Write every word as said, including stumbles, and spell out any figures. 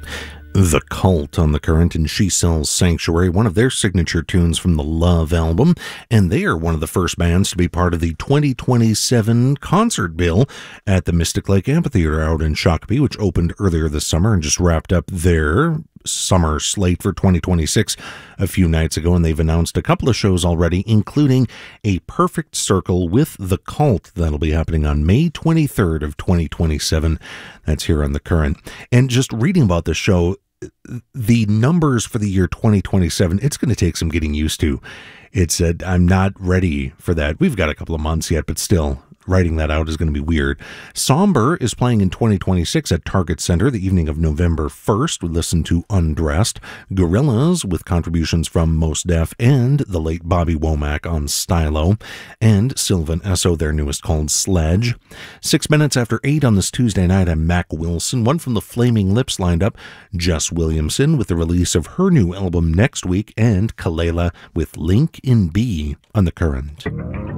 The Cult on the Current, and She Sells Sanctuary, one of their signature tunes from the Love album, and they are one of the first bands to be part of the twenty twenty-seven concert bill at the Mystic Lake Amphitheater out in Shakopee, which opened earlier this summer and just wrapped up their summer slate for twenty twenty-six a few nights ago, and they've announced a couple of shows already, including a Perfect Circle with The Cult. That'll be happening on May twenty-third of twenty twenty-seven. That's here on the Current. And just reading about the show, the numbers for the year twenty twenty-seven, it's going to take some getting used to. It's uh, I'm not ready for that. We've got a couple of months yet, but still, writing that out is going to be weird. Somber is playing in twenty twenty-six at Target Center the evening of November first. We listen to Undressed. Gorillaz with contributions from Mos Def and the late Bobby Womack on Stylo. And Sylvan Esso, their newest, called Sledge. Six minutes after eight on this Tuesday night, I'm Mac Wilson. One from the Flaming Lips lined up. Jess Williamson with the release of her new album next week. And Kalela with Link in B on the Current.